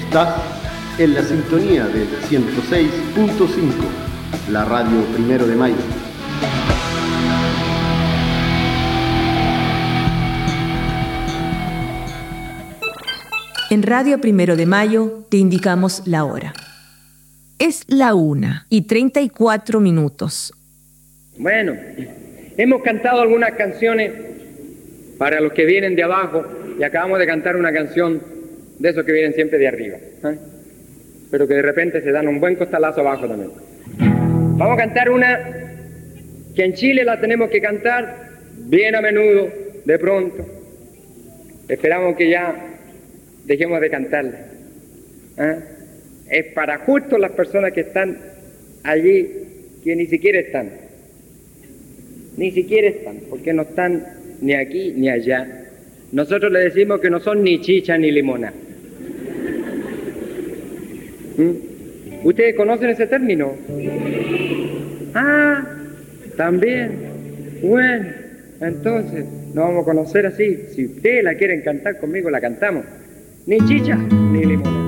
Estás en la sintonía del 106.5, la radio Primero de Mayo. En Radio Primero de Mayo te indicamos la hora. Es la 1:34. Bueno, hemos cantado algunas canciones para los que vienen de abajo y acabamos de cantar una canción de esos que vienen siempre de arriba, pero que de repente se dan un buen costalazo abajo también. Vamos a cantar una que en Chile la tenemos que cantar bien a menudo, de pronto. Esperamos que ya dejemos de cantarla. Es para justo las personas que están allí, que ni siquiera están. Ni siquiera están, porque no están ni aquí ni allá. Nosotros le decimos que no son ni chicha ni limona. ¿Ustedes conocen ese término? Ah, también. Bueno, entonces nos vamos a conocer así. Si ustedes la quieren cantar conmigo, la cantamos. Ni chicha ni limona.